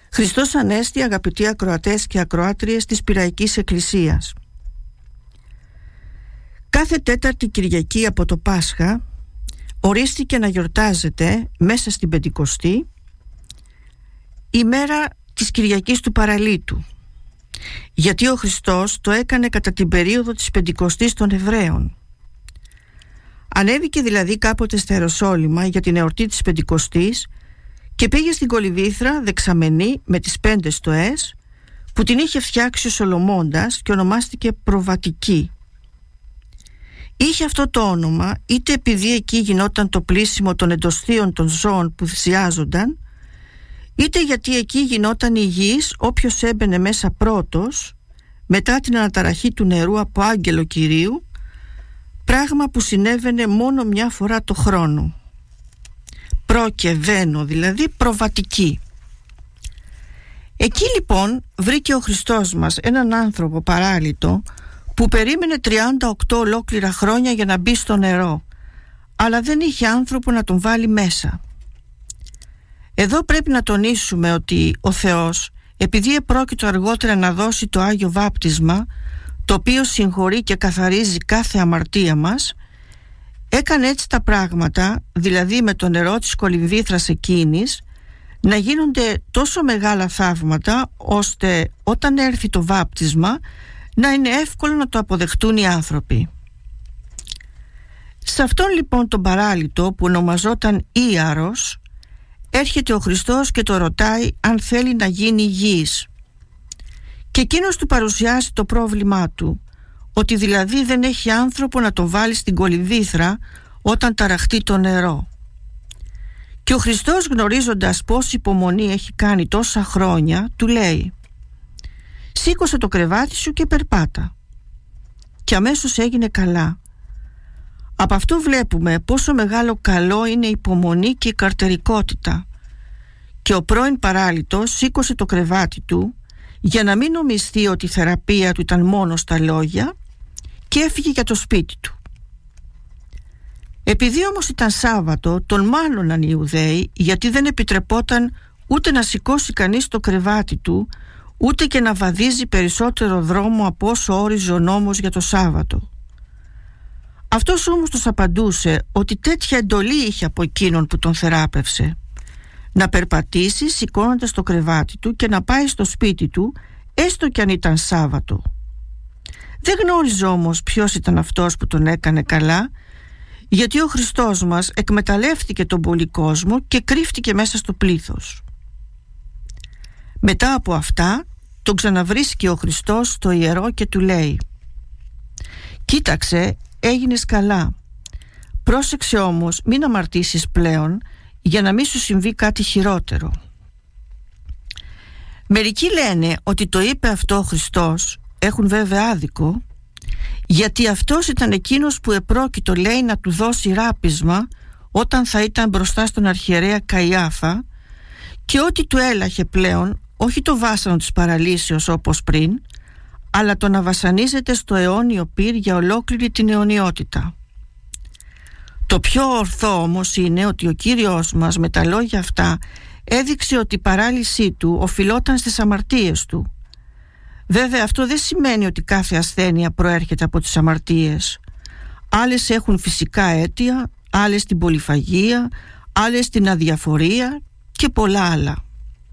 Χριστός Ανέστη, αγαπητοί ακροατές και ακροάτριες της Πειραϊκής Εκκλησίας. Κάθε τέταρτη Κυριακή από το Πάσχα ορίστηκε να γιορτάζεται μέσα στην Πεντηκοστή η μέρα της Κυριακής του Παραλίτου, γιατί ο Χριστός το έκανε κατά την περίοδο της Πεντηκοστής των Εβραίων. Ανέβηκε δηλαδή κάποτε στα Ιεροσόλυμα για την εορτή της Πεντηκοστής και πήγε στην Κολυμβήθρα δεξαμενή με τις 5 στοές που την είχε φτιάξει ο Σολομώντας και ονομάστηκε Προβατική. Είχε αυτό το όνομα είτε επειδή εκεί γινόταν το πλήσιμο των εντοστίων των ζώων που θυσιάζονταν, είτε γιατί εκεί γινόταν υγιής όποιος έμπαινε μέσα πρώτος μετά την αναταραχή του νερού από άγγελο Κυρίου, πράγμα που συνέβαινε μόνο μια φορά το χρόνο. Προ και βαίνο, δηλαδή προβατική. Εκεί λοιπόν βρήκε ο Χριστός μας έναν άνθρωπο παράλυτο που περίμενε 38 ολόκληρα χρόνια για να μπει στο νερό, αλλά δεν είχε άνθρωπο να τον βάλει μέσα. Εδώ πρέπει να τονίσουμε ότι ο Θεός, επειδή επρόκειτο αργότερα να δώσει το Άγιο Βάπτισμα, το οποίο συγχωρεί και καθαρίζει κάθε αμαρτία μας, έκανε έτσι τα πράγματα, δηλαδή με το νερό της Κολυμβήθρας εκείνης, να γίνονται τόσο μεγάλα θαύματα, ώστε όταν έρθει το βάπτισμα να είναι εύκολο να το αποδεχτούν οι άνθρωποι. Σε αυτόν λοιπόν τον παράλυτο που ονομαζόταν Ήαρος, έρχεται ο Χριστός και το ρωτάει αν θέλει να γίνει υγιής. Και εκείνος του παρουσιάζει το πρόβλημά του, ότι δηλαδή δεν έχει άνθρωπο να τον βάλει στην Κολυμβήθρα όταν ταραχτεί το νερό. Και ο Χριστός, γνωρίζοντας πόση υπομονή έχει κάνει τόσα χρόνια, του λέει: «Σήκωσε το κρεβάτι σου και περπάτα». Και αμέσως έγινε καλά. Από αυτό βλέπουμε πόσο μεγάλο καλό είναι η υπομονή και η καρτερικότητα. Και ο πρώην παράλυτος σήκωσε το κρεβάτι του για να μην νομιστεί ότι η θεραπεία του ήταν μόνο στα λόγια και έφυγε για το σπίτι του. Επειδή όμως ήταν Σάββατο, τον μάλωναν οι Ιουδαίοι, γιατί δεν επιτρεπόταν ούτε να σηκώσει κανείς το κρεβάτι του, ούτε και να βαδίζει περισσότερο δρόμο από όσο όριζε ο νόμος για το Σάββατο. Αυτός όμως τους απαντούσε ότι τέτοια εντολή είχε από εκείνον που τον θεράπευσε, να περπατήσει σηκώνοντας το κρεβάτι του και να πάει στο σπίτι του, έστω κι αν ήταν Σάββατο. Δεν γνώριζε όμως ποιος ήταν αυτός που τον έκανε καλά, γιατί ο Χριστός μας εκμεταλλεύτηκε τον πολύ κόσμο και κρύφτηκε μέσα στο πλήθος. Μετά από αυτά τον ξαναβρίσκει ο Χριστός στο ιερό και του λέει: «Κοίταξε, έγινες καλά. Πρόσεξε όμως μην αμαρτήσεις πλέον, για να μην σου συμβεί κάτι χειρότερο». Μερικοί λένε ότι το είπε αυτό ο Χριστός, έχουν βέβαια άδικο, γιατί αυτός ήταν εκείνος που επρόκειτο, λέει, να του δώσει ράπισμα όταν θα ήταν μπροστά στον αρχιερέα Καϊάφα, και ό,τι του έλαχε πλέον όχι το βάσανο της παραλύσεως όπως πριν, αλλά το να βασανίζεται στο αιώνιο πυρ για ολόκληρη την αιωνιότητα. Το πιο ορθό όμως είναι ότι ο Κύριος μας με τα λόγια αυτά έδειξε ότι η παράλυσή του οφειλόταν στις αμαρτίες του. Βέβαια αυτό δεν σημαίνει ότι κάθε ασθένεια προέρχεται από τις αμαρτίες. Άλλες έχουν φυσικά αίτια, άλλες την πολυφαγία, άλλες την αδιαφορία και πολλά άλλα.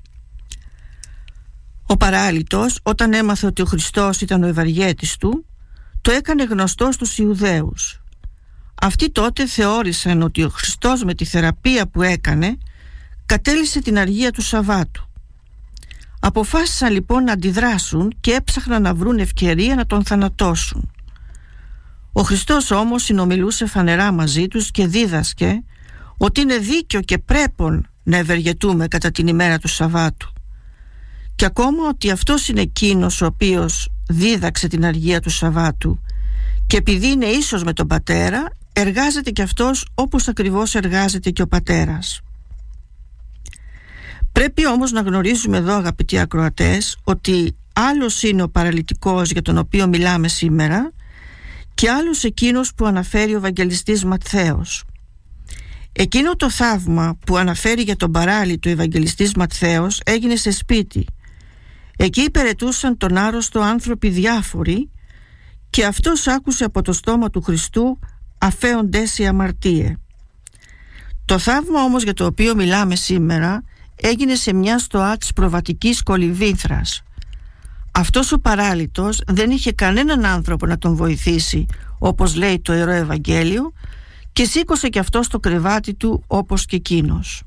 Ο παράλυτος, όταν έμαθε ότι ο Χριστός ήταν ο ευαργέτης του, το έκανε γνωστό στους Ιουδαίους. Αυτοί τότε θεώρησαν ότι ο Χριστός με τη θεραπεία που έκανε κατέλυσε την αργία του Σαββάτου. Αποφάσισαν λοιπόν να αντιδράσουν και έψαχναν να βρουν ευκαιρία να τον θανατώσουν. Ο Χριστός όμως συνομιλούσε φανερά μαζί τους και δίδασκε ότι είναι δίκαιο και πρέπον να ευεργετούμε κατά την ημέρα του Σαββάτου, και ακόμα ότι αυτός είναι εκείνος ο οποίος δίδαξε την αργία του Σαββάτου, και επειδή είναι ίσος με τον Πατέρα, εργάζεται και αυτός όπως ακριβώς εργάζεται και ο Πατέρας. Πρέπει όμως να γνωρίζουμε εδώ, αγαπητοί ακροατές, ότι άλλος είναι ο παραλυτικός για τον οποίο μιλάμε σήμερα και άλλος εκείνος που αναφέρει ο Ευαγγελιστής Ματθαίος. Εκείνο το θαύμα που αναφέρει για τον παράλυτο Ευαγγελιστής Ματθαίος έγινε σε σπίτι. Εκεί υπηρετούσαν τον άρρωστο άνθρωποι διάφοροι και αυτός άκουσε από το στόμα του Χριστού «αφέοντες οι αμαρτίε». Το θαύμα όμως για το οποίο μιλάμε σήμερα έγινε σε μια στοά της προβατικής Κολυβήθρας. Αυτός ο παράλυτος δεν είχε κανέναν άνθρωπο να τον βοηθήσει, όπως λέει το Ιερό Ευαγγέλιο, και σήκωσε και αυτό στο κρεβάτι του όπως και εκείνος.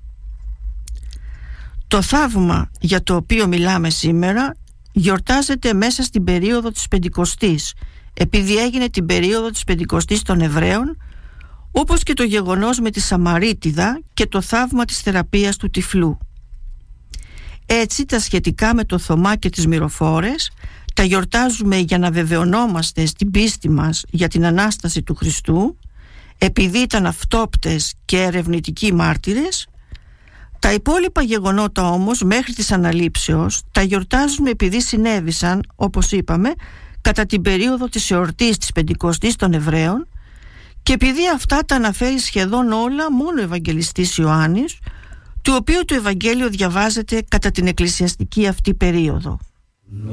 Το θαύμα για το οποίο μιλάμε σήμερα γιορτάζεται μέσα στην περίοδο της Πεντηκοστής, επειδή έγινε την περίοδο της Πεντηκοστής των Εβραίων, όπως και το γεγονός με τη Σαμαρίτιδα και το θαύμα της θεραπείας του τυφλού. Έτσι τα σχετικά με το Θωμά και τις μυροφόρες τα γιορτάζουμε για να βεβαιωνόμαστε στην πίστη μας για την Ανάσταση του Χριστού, επειδή ήταν αυτόπτες και ερευνητικοί μάρτυρες. Τα υπόλοιπα γεγονότα όμως μέχρι της αναλήψεως τα γιορτάζουμε επειδή συνέβησαν, όπως είπαμε, κατά την περίοδο της εορτής της Πεντηκοστής των Εβραίων, και επειδή αυτά τα αναφέρει σχεδόν όλα μόνο ο Ευαγγελιστής Ιωάννης, του οποίου το Ευαγγέλιο διαβάζεται κατά την εκκλησιαστική αυτή περίοδο.